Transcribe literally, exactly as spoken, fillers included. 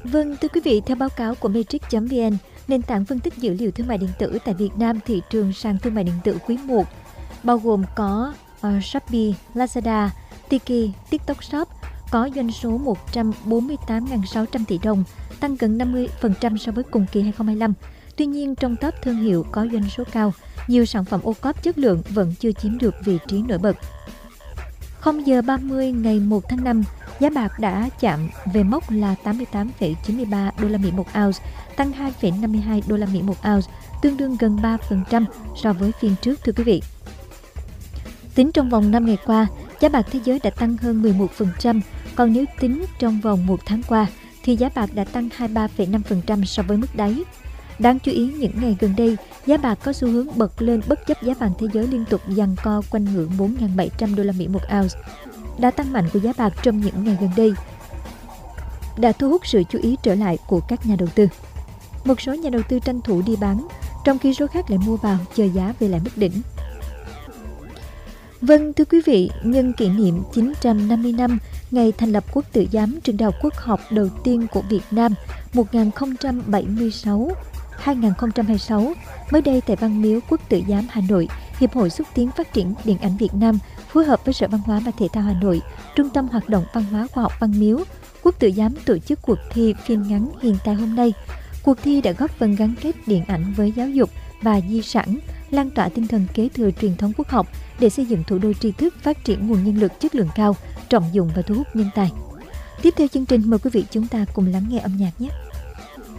Vâng, thưa quý vị, theo báo cáo của Matrix chấm vn, nền tảng phân tích dữ liệu thương mại điện tử tại Việt Nam, thị trường sàn thương mại điện tử quý một, bao gồm có uh, Shopee, Lazada, Tiki, TikTok Shop, có doanh số một trăm bốn mươi tám nghìn sáu trăm tỷ đồng, tăng gần năm mươi phần trăm so với cùng kỳ hai không hai lăm. Tuy nhiên, trong top thương hiệu có doanh số cao, nhiều sản phẩm ô cốp chất lượng vẫn chưa chiếm được vị trí nổi bật. không giờ ba mươi ngày một tháng năm, giá bạc đã chạm về mốc là tám mươi tám phẩy chín mươi ba đô la Mỹ một ounce, tăng hai phẩy năm mươi hai đô la Mỹ một ounce, tương đương gần ba phần trăm so với phiên trước, thưa quý vị. Tính trong vòng năm ngày qua, giá bạc thế giới đã tăng hơn mười một phần trăm, còn nếu tính trong vòng một tháng qua thì giá bạc đã tăng hai mươi ba phẩy năm phần trăm so với mức đáy. Đáng chú ý, những ngày gần đây, giá bạc có xu hướng bật lên bất chấp giá vàng thế giới liên tục giằng co quanh ngưỡng bốn nghìn bảy trăm đô la Mỹ một ounce. Đà tăng mạnh của giá bạc trong những ngày gần đây đã thu hút sự chú ý trở lại của các nhà đầu tư. Một số nhà đầu tư tranh thủ đi bán, trong khi số khác lại mua vào chờ giá về lại mức đỉnh. Vâng, thưa quý vị, nhân kỷ niệm chín trăm năm mươi năm ngày thành lập Quốc Tử Giám, trường đại học quốc học đầu tiên của Việt Nam một nghìn không trăm bảy mươi sáu đến hai nghìn không trăm hai mươi sáu, mới đây tại Văn Miếu Quốc Tử Giám, Hà Nội, Hiệp hội Xúc tiến Phát triển Điện ảnh Việt Nam phối hợp với Sở Văn hóa và Thể thao Hà Nội, Trung tâm Hoạt động Văn hóa Khoa học Văn Miếu, Quốc Tử Giám tổ chức cuộc thi phim ngắn Hiện tại hôm nay. Cuộc thi đã góp phần gắn kết điện ảnh với giáo dục và di sản, lan tỏa tinh thần kế thừa truyền thống quốc học để xây dựng thủ đô tri thức, phát triển nguồn nhân lực chất lượng cao, trọng dụng và thu hút nhân tài. Tiếp theo chương trình, mời quý vị chúng ta cùng lắng nghe âm nhạc nhé.